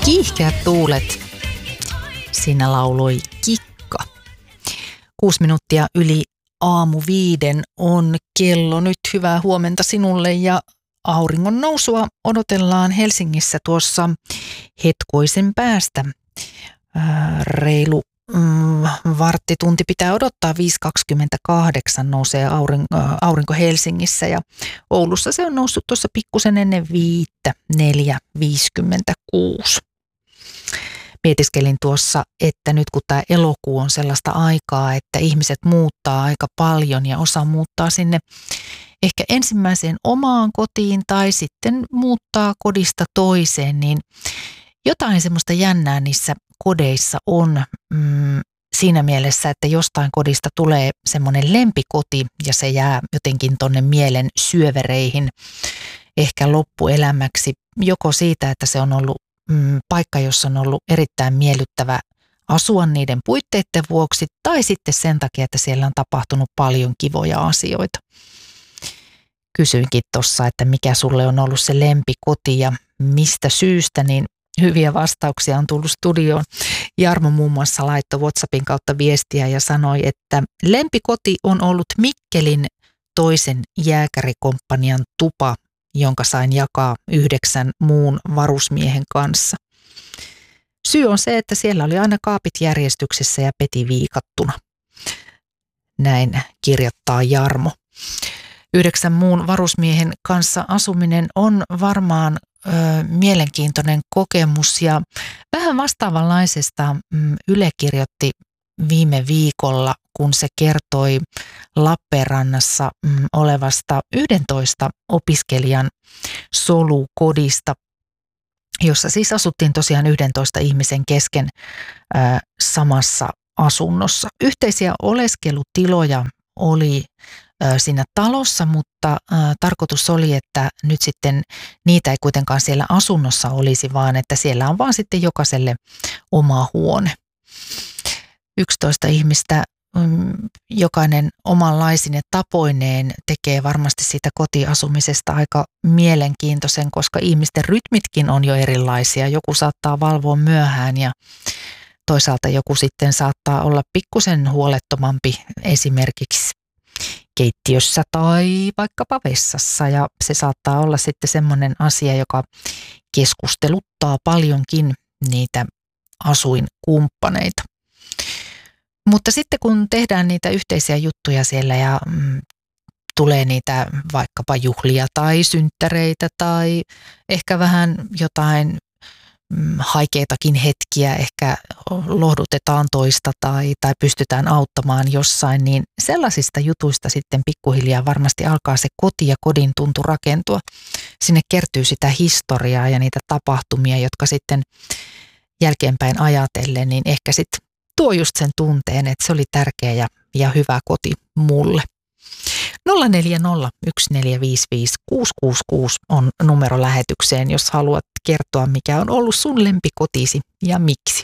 Kiihkeät tuulet. Siinä lauloi Kikka. 6 minuuttia yli aamu 5 on kello nyt. Hyvää huomenta sinulle ja auringon nousua odotellaan Helsingissä tuossa hetkoisen päästä. Reilu varttitunti pitää odottaa, 5.28 nousee aurinko Helsingissä ja Oulussa se on noussut tuossa pikkusen ennen 5, 4.56. Mietiskelin tuossa, että nyt kun tämä elokuu on sellaista aikaa, että ihmiset muuttaa aika paljon ja osa muuttaa sinne ehkä ensimmäiseen omaan kotiin tai sitten muuttaa kodista toiseen, niin jotain semmoista jännää niissä kodeissa on siinä mielessä, että jostain kodista tulee semmoinen lempikoti ja se jää jotenkin tonne mielen syövereihin ehkä loppuelämäksi, joko siitä, että se on ollut paikka, jossa on ollut erittäin miellyttävä asua niiden puitteiden vuoksi tai sitten sen takia, että siellä on tapahtunut paljon kivoja asioita. Kysyinkin tuossa, että mikä sulle on ollut se lempikoti ja mistä syystä, niin hyviä vastauksia on tullut studioon. Jarmo muun muassa laittoi WhatsAppin kautta viestiä ja sanoi, että lempikoti on ollut Mikkelin toisen jääkärikomppanian tupa, jonka sain jakaa 9 muun varusmiehen kanssa. Syy on se, että siellä oli aina kaapit järjestyksessä ja peti viikattuna. Näin kirjoittaa Jarmo. 9 muun varusmiehen kanssa asuminen on varmaan mielenkiintoinen kokemus ja vähän vastaavanlaisesta Yle kirjoitti viime viikolla, kun se kertoi Lappeenrannassa olevasta 11 opiskelijan solukodista, jossa siis asuttiin tosiaan 11 ihmisen kesken samassa asunnossa. Yhteisiä oleskelutiloja oli siinä talossa, mutta tarkoitus oli, että nyt sitten niitä ei kuitenkaan siellä asunnossa olisi, vaan että siellä on vaan sitten jokaiselle oma huone. 11 ihmistä, jokainen omanlaisine tapoineen tekee varmasti siitä kotiasumisesta aika mielenkiintoisen, koska ihmisten rytmitkin on jo erilaisia. Joku saattaa valvoa myöhään ja toisaalta joku sitten saattaa olla pikkusen huolettomampi esimerkiksi keittiössä tai vaikkapa vessassa ja se saattaa olla sitten semmoinen asia, joka keskusteluttaa paljonkin niitä asuinkumppaneita. Mutta sitten kun tehdään niitä yhteisiä juttuja siellä ja tulee niitä vaikkapa juhlia tai synttäreitä tai ehkä vähän jotain haikeitakin hetkiä, ehkä lohdutetaan toista tai pystytään auttamaan jossain, niin sellaisista jutuista sitten pikkuhiljaa varmasti alkaa se koti ja kodin tuntu rakentua. Sinne kertyy sitä historiaa ja niitä tapahtumia, jotka sitten jälkeenpäin ajatellen, niin ehkä sitten tuo just sen tunteen, että se oli tärkeä ja hyvä koti mulle. 0401455666 on numero lähetykseen, jos haluat kertoa, mikä on ollut sun lempikotisi ja miksi.